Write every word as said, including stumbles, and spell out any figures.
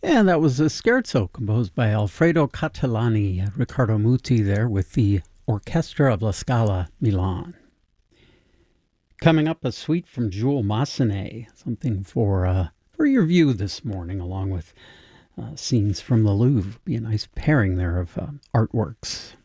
And that was a scherzo composed by Alfredo Catalani, Riccardo Muti there with the Orchestra of La Scala Milan. Coming up, a suite from Jules Massenet, something for uh, for your view this morning, along with uh, scenes from the Louvre. Be a nice pairing there of uh, artworks.